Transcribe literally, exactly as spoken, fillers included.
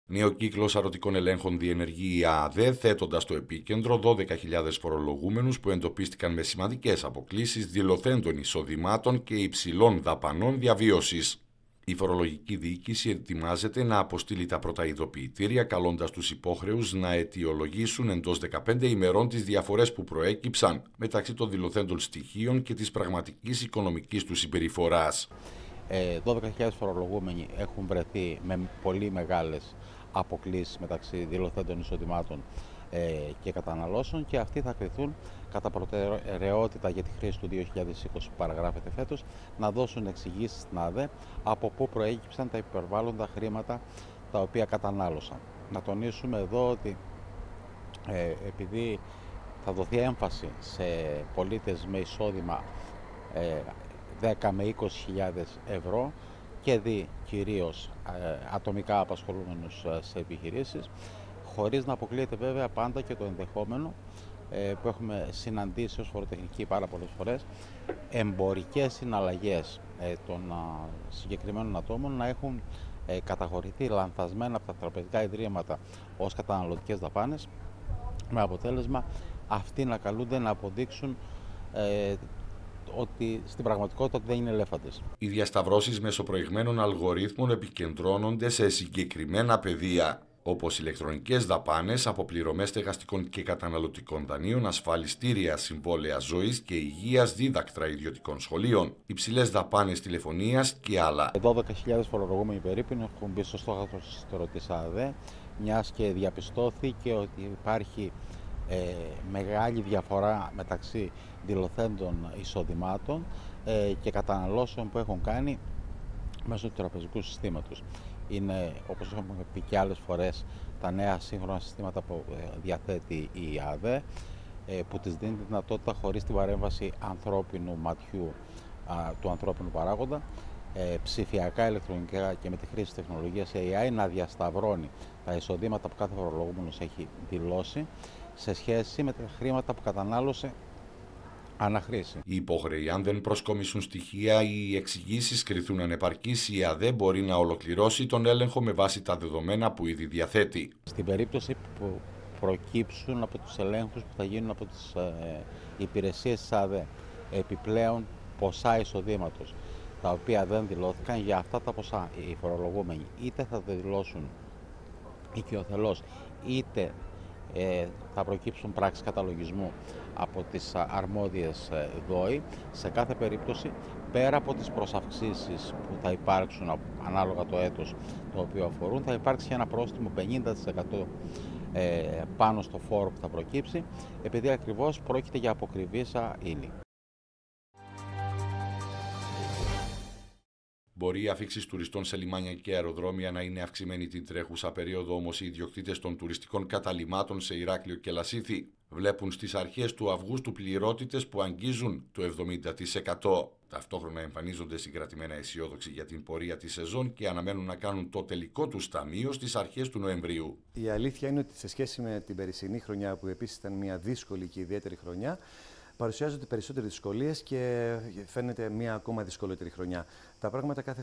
Νέο κύκλος αρωτικών ελέγχων διενεργεί η ΑΑΔΕ, θέτοντας στο επίκεντρο δώδεκα χιλιάδες φορολογούμενους που εντοπίστηκαν με σημαντικές αποκλίσεις δηλωθέντων εισοδημάτων και υψηλών δαπανών διαβίωσης. Η φορολογική διοίκηση ετοιμάζεται να αποστείλει τα πρώτα ειδοποιητήρια, καλώντας τους υπόχρεους να αιτιολογήσουν εντός δεκαπέντε ημερών τις διαφορές που προέκυψαν μεταξύ των δηλωθέντων στοιχείων και της πραγματικής οικονομικής του συμπεριφοράς. δώδεκα χιλιάδες φορολογούμενοι έχουν βρεθεί με πολύ μεγάλες αποκλίσεις μεταξύ δηλωθέντων εισοδημάτων και καταναλώσεων και αυτοί θα κριθούν κατά προτεραιότητα για τη χρήση του δύο χιλιάδες είκοσι που παραγράφεται φέτος να δώσουν εξηγήσεις στην ΑΔΕ από πού προέκυψαν τα υπερβάλλοντα χρήματα τα οποία κατανάλωσαν. Να τονίσουμε εδώ ότι ε, επειδή θα δοθεί έμφαση σε πολίτες με εισόδημα ε, δέκα με είκοσι χιλιάδες ευρώ και δι κυρίως ε, ατομικά απασχολούμενους σε επιχειρήσεις, χωρίς να αποκλείεται βέβαια πάντα και το ενδεχόμενο ε, που έχουμε συναντήσει ως φοροτεχνικοί πάρα πολλές φορές, εμπορικές συναλλαγές ε, των α, συγκεκριμένων ατόμων να έχουν ε, καταχωρηθεί λανθασμένα από τα τραπεζικά ιδρύματα ως καταναλωτικές δαπάνες, με αποτέλεσμα αυτοί να καλούνται να αποδείξουν ε, ότι στην πραγματικότητα ότι δεν είναι ελέφαντες. Οι διασταυρώσεις μέσω προηγμένων αλγορίθμων επικεντρώνονται σε συγκεκριμένα πεδία, όπως ηλεκτρονικές δαπάνες, αποπληρωμές στεγαστικών και καταναλωτικών δανείων, ασφαλιστήρια, συμβόλαια ζωής και υγείας, δίδακτρα ιδιωτικών σχολείων, υψηλές δαπάνες τηλεφωνίας και άλλα. δώδεκα χιλιάδες φορολογούμενοι περίπου έχουν μπει στο στόχαστρο της ΑΔΕ, μιας και διαπιστώθηκε ότι υπάρχει ε, μεγάλη διαφορά μεταξύ δηλωθέντων εισοδημάτων ε, και καταναλώσεων που έχουν κάνει μέσω του τραπεζικού συστήματος. Είναι, όπως έχουμε πει και άλλες φορές, τα νέα σύγχρονα συστήματα που διαθέτει η ΑΔΕ, που της δίνει τη δυνατότητα χωρίς την παρέμβαση ανθρώπινου ματιού, του ανθρώπινου παράγοντα, ψηφιακά, ηλεκτρονικά και με τη χρήση της τεχνολογίας έι άι να διασταυρώνει τα εισοδήματα που κάθε φορολογούμενος έχει δηλώσει σε σχέση με τα χρήματα που κατανάλωσε αναχρήση. Οι υπόχρεοι, αν δεν προσκομίσουν στοιχεία ή οι εξηγήσεις κριθούν ανεπαρκείς, η ΑΔΕ μπορεί να ολοκληρώσει τον έλεγχο με βάση τα δεδομένα που ήδη διαθέτει. Στην περίπτωση που προκύψουν από τους ελέγχους που θα γίνουν από τις ε, υπηρεσίες της ΑΔΕ επιπλέον ποσά εισοδήματος, τα οποία δεν δηλώθηκαν, για αυτά τα ποσά οι φορολογούμενοι είτε θα τα δηλώσουν οικειοθελώς, είτε ε, θα προκύψουν πράξεις καταλογισμού από τις αρμόδιες ΔΟΗ. Σε κάθε περίπτωση, πέρα από τις προσαυξήσεις που θα υπάρξουν ανάλογα το έτος το οποίο αφορούν, θα υπάρξει ένα πρόστιμο πενήντα τοις εκατό ε, πάνω στο φόρο που θα προκύψει, επειδή ακριβώς πρόκειται για αποκριβήσα ύλη. Μπορεί η αφήξη τουριστών σε λιμάνια και αεροδρόμια να είναι αυξημένη την τρέχουσα περίοδο, όμως οι ιδιοκτήτες των τουριστικών καταλυμάτων σε Ηράκλειο και Λασίθι βλέπουν στις αρχές του Αυγούστου πληρότητες που αγγίζουν το εβδομήντα τοις εκατό. Ταυτόχρονα εμφανίζονται συγκρατημένα αισιόδοξοι για την πορεία της σεζόν και αναμένουν να κάνουν το τελικό τους ταμείο στις αρχές του Νοεμβρίου. Η αλήθεια είναι ότι σε σχέση με την περσινή χρονιά, που επίσης ήταν μια δύσκολη και ιδιαίτερη χρονιά, παρουσιάζονται περισσότερες δυσκολίες και φαίνεται μια ακόμα δυσκολότερη χρονιά. Τα πράγματα κάθε